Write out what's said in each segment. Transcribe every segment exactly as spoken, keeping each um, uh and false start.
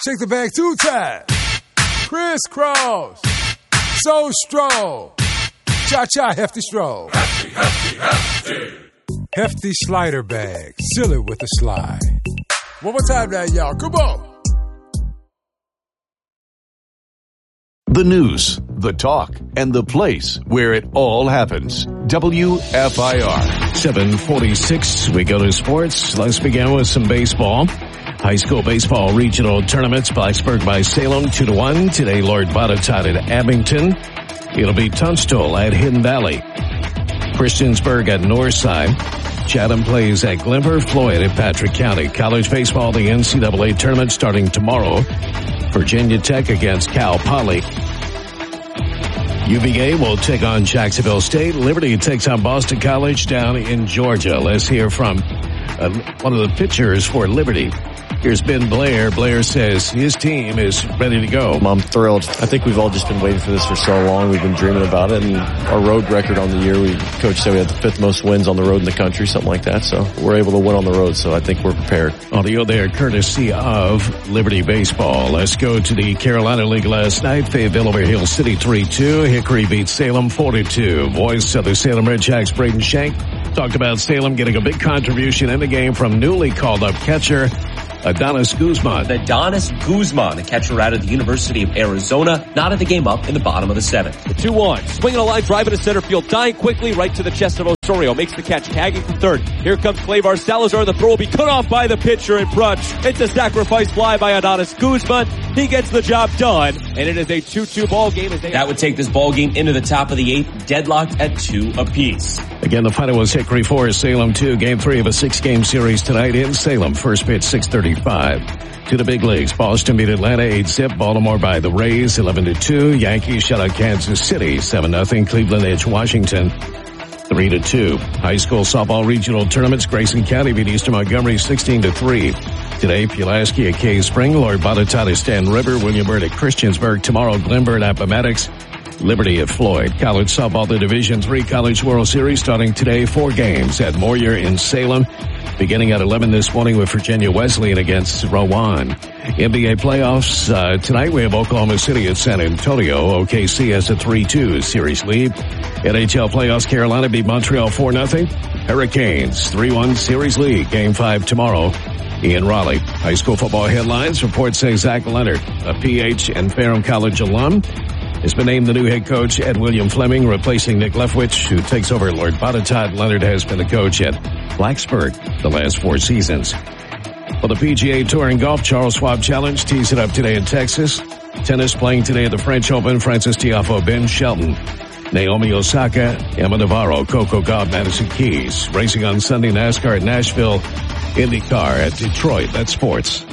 Shake the bag two times. Crisscross. So strong. Cha-cha hefty stroll. Hefty, hefty, hefty. Hefty slider bag. Seal it with a slide. One more time now, y'all. Come on. The news, the talk, and the place where it all happens. W F I R. seven forty-six, we go to sports. Let's begin with some baseball. High school baseball regional tournaments. Blacksburg by Salem, two to one. Today, Lord Botetourt at Abington. It'll be Tunstall at Hidden Valley. Christiansburg at Northside. Chatham plays at Glimmer. Floyd at Patrick County. College baseball, the N C double A tournament starting tomorrow. Virginia Tech against Cal Poly. U V A will take on Jacksonville State. Liberty takes on Boston College down in Georgia. Let's hear from uh, one of the pitchers for Liberty. Here's Ben Blair. Blair says his team is ready to go. I'm thrilled. I think we've all just been waiting for this for so long. We've been dreaming about it. And our road record on the year, we coach said we had the fifth most wins on the road in the country, something like that. So we're able to win on the road. So I think we're prepared. Audio there courtesy of Liberty Baseball. Let's go to the Carolina League last night. Fayetteville over Hill City three two. Hickory beats Salem four to two. Voice of the Salem Red Jacks, Braden Shank, talked about Salem getting a big contribution in the game from newly called up catcher Adonis Guzman. Adonis Guzman, the catcher out of the University of Arizona, knotted the game up in the bottom of the seventh. The two one, swinging a line, driving to center field, dying quickly right to the chest of Osorio. Makes the catch, tagging from third. Here comes Clavar Salazar. The throw will be cut off by the pitcher in front. It's a sacrifice fly by Adonis Guzman. He gets the job done, and it is a two two ball game. As they that would take this ball game into the top of the eighth, deadlocked at two apiece. Again, the final was Hickory four, Salem two. Game three of a six-game series tonight in Salem. First pitch, six thirty-five. To the big leagues, Boston beat Atlanta eight zip. Baltimore by the Rays eleven to two. Yankees shut out Kansas City seven nothing. Cleveland edged Washington three to two. High school softball regional tournaments. Grayson County beat Eastern Montgomery sixteen to three. Today, Pulaski at Cave Spring. Lord Botetourt at Stand River. William Byrd at Christiansburg. Tomorrow, Glenbert at Appomattox. Liberty at Floyd. College softball, the Division three College World Series starting today. Four games at Moyer in Salem. Beginning at eleven this morning with Virginia Wesleyan against Rowan. N B A playoffs, uh, tonight we have Oklahoma City at San Antonio. O K C has a three two series lead. N H L playoffs, Carolina beat Montreal four nothing. Hurricanes three one series lead. Game five tomorrow in Raleigh. High school football headlines. Reports say Zach Leonard, a P H and Ferrum College alum, has been named the new head coach at William Fleming, replacing Nick Leftwich, who takes over Lord Botetourt. Leonard has been the coach at Blacksburg the last four seasons. For the P G A Tour in golf, Charles Schwab Challenge tees it up today in Texas. Tennis playing today at the French Open. Francis Tiafoe, Ben Shelton, Naomi Osaka, Emma Navarro, Coco Gauff, Madison Keys. Racing on Sunday, NASCAR at Nashville, IndyCar at Detroit. That's sports.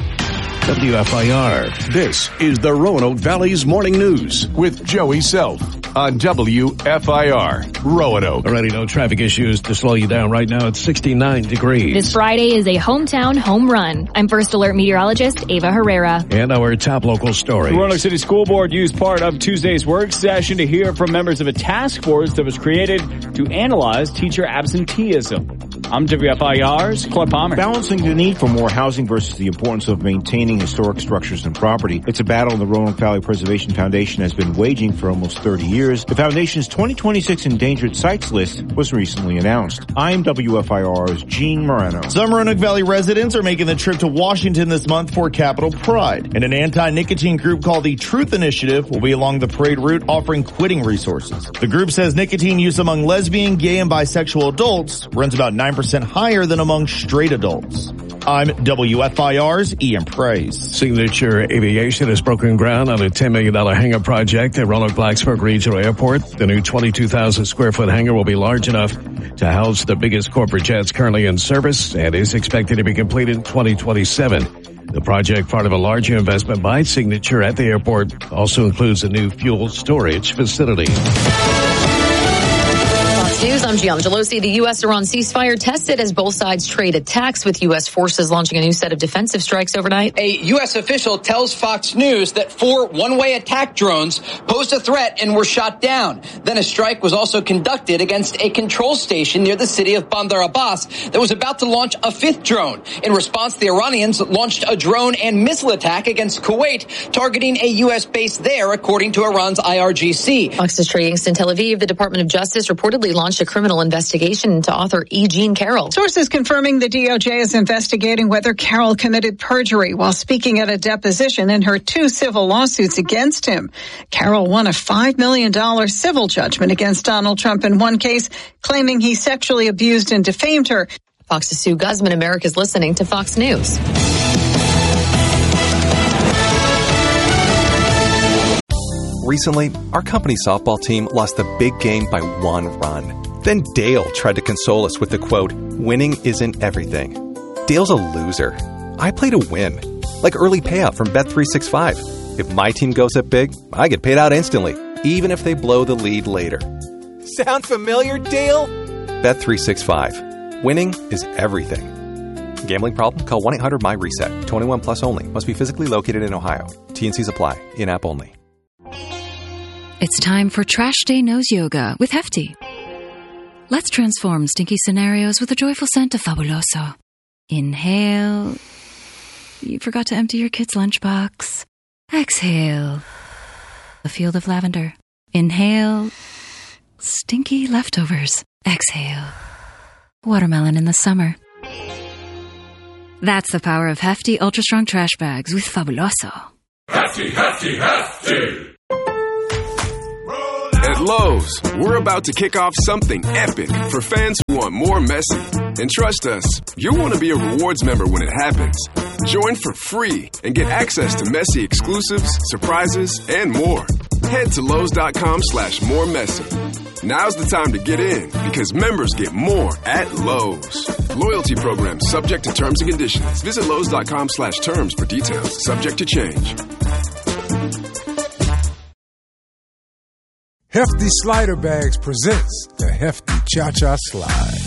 W F I R. This is the Roanoke Valley's Morning News with Joey Self on W F I R. Roanoke. Already no traffic issues to slow you down right now. It's sixty-nine degrees. This Friday is a hometown home run. I'm First Alert meteorologist Ava Herrera. And our top local story. The Roanoke City School Board used part of Tuesday's work session to hear from members of a task force that was created to analyze teacher absenteeism. I'm W F I R's Claude Palmer. Balancing the need for more housing versus the importance of maintaining historic structures and property. It's a battle the Roanoke Valley Preservation Foundation has been waging for almost thirty years. The foundation's twenty twenty-six endangered sites list was recently announced. I'm W F I R's Gene Moreno. Some Roanoke Valley residents are making the trip to Washington this month for Capitol Pride. And an anti-nicotine group called the Truth Initiative will be along the parade route offering quitting resources. The group says nicotine use among lesbian, gay, and bisexual adults runs about nine percent higher than among straight adults. I'm W F I R's Ian Praise. Signature Aviation has broken ground on a ten million dollars hangar project at Roanoke Blacksburg Regional Airport. The new twenty-two thousand square foot hangar will be large enough to house the biggest corporate jets currently in service and is expected to be completed in twenty twenty-seven. The project, part of a larger investment by Signature at the airport, also includes a new fuel storage facility. Fox News, I'm Gianna Gelosi. The U S-Iran ceasefire tested as both sides trade attacks, with U S forces launching a new set of defensive strikes overnight. A U S official tells Fox News that four one-way attack drones posed a threat and were shot down. Then a strike was also conducted against a control station near the city of Bandar Abbas that was about to launch a fifth drone. In response, the Iranians launched a drone and missile attack against Kuwait, targeting a U S base there, according to Iran's I R G C. Fox's trading in Tel Aviv, the Department of Justice reportedly launched a criminal investigation into author E. Jean Carroll. Sources confirming the D O J is investigating whether Carroll committed perjury while speaking at a deposition in her two civil lawsuits against him. Carroll won a five million dollars civil judgment against Donald Trump in one case, claiming he sexually abused and defamed her. Fox's Sue Guzman. America's listening to Fox News. Recently, our company softball team lost a big game by one run. Then Dale tried to console us with the quote, "Winning isn't everything." Dale's a loser. I play to win. Like early payout from Bet three sixty-five. If my team goes up big, I get paid out instantly, even if they blow the lead later. Sound familiar, Dale? Bet three sixty-five. Winning is everything. Gambling problem? Call one eight hundred M Y reset. twenty-one plus only. Must be physically located in Ohio. T N Cs apply. In-app only. It's time for Trash Day Nose Yoga with Hefty. Let's transform stinky scenarios with a joyful scent of Fabuloso. Inhale. You forgot to empty your kid's lunchbox. Exhale. A field of lavender. Inhale. Stinky leftovers. Exhale. Watermelon in the summer. That's the power of Hefty Ultra Strong Trash Bags with Fabuloso. Hefty, hefty, hefty. At Lowe's, we're about to kick off something epic for fans who want more messy. And trust us, you'll want to be a rewards member when it happens. Join for free and get access to messy exclusives, surprises, and more. Head to Lowe's.com slash more messy. Now's the time to get in because members get more at Lowe's. Loyalty program subject to terms and conditions. Visit Lowe's.com slash terms for details. Subject to change. Hefty Slider Bags presents the Hefty Cha-Cha Slide.